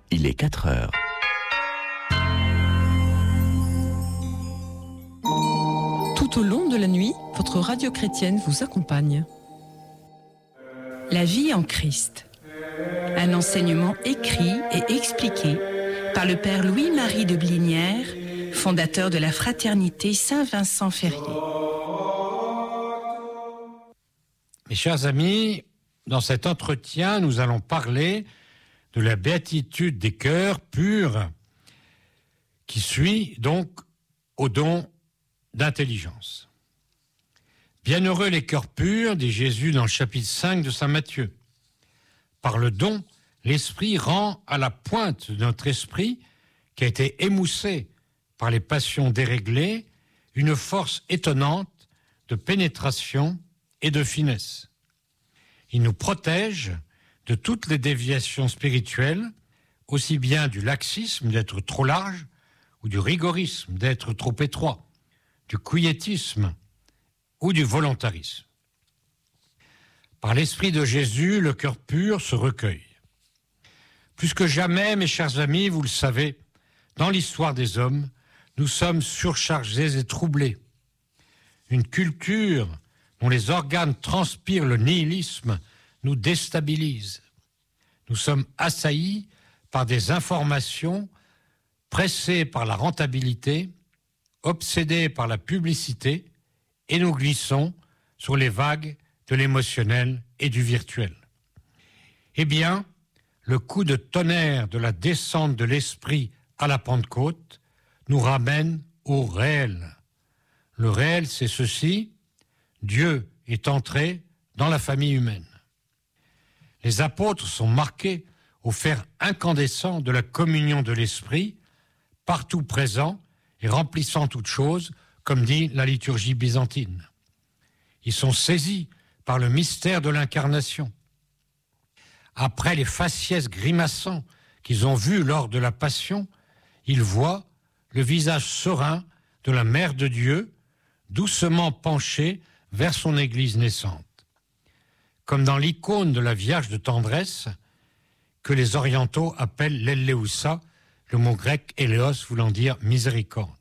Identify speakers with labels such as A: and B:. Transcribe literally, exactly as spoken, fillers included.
A: Il est quatre heures.
B: Tout au long de la nuit, votre radio chrétienne vous accompagne.
C: La vie en Christ. Un enseignement écrit et expliqué par le Père Louis-Marie de Blinière, fondateur de la Fraternité Saint-Vincent-Ferrier.
D: Mes chers amis, dans cet entretien, nous allons parler de la béatitude des cœurs purs qui suit donc au don d'intelligence. Bienheureux les cœurs purs, dit Jésus dans le chapitre cinq de saint Matthieu. Par le don, l'Esprit rend à la pointe de notre esprit, qui a été émoussé par les passions déréglées, une force étonnante de pénétration et de finesse. Il nous protège de toutes les déviations spirituelles, aussi bien du laxisme d'être trop large ou du rigorisme d'être trop étroit, du quiétisme ou du volontarisme. Par l'Esprit de Jésus, le cœur pur se recueille. Plus que jamais, mes chers amis, vous le savez, dans l'histoire des hommes, nous sommes surchargés et troublés. Une culture dont les organes transpirent le nihilisme nous déstabilise. Nous sommes assaillis par des informations, pressés par la rentabilité, obsédés par la publicité, et nous glissons sur les vagues de l'émotionnel et du virtuel. Eh bien, le coup de tonnerre de la descente de l'Esprit à la Pentecôte nous ramène au réel. Le réel, c'est ceci: Dieu est entré dans la famille humaine. Les apôtres sont marqués au fer incandescent de la communion de l'Esprit, partout présent et remplissant toutes choses, comme dit la liturgie byzantine. Ils sont saisis par le mystère de l'incarnation. Après les faciès grimaçants qu'ils ont vus lors de la Passion, ils voient le visage serein de la Mère de Dieu, doucement penché vers son Église naissante. Comme dans l'icône de la Vierge de tendresse, que les orientaux appellent l'Eleusa, le mot grec Eleos voulant dire miséricorde.